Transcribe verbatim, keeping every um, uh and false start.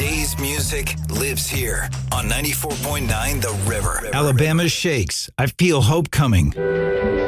Today's music lives here on ninety-four point nine The River. Alabama shakes. I feel hope coming.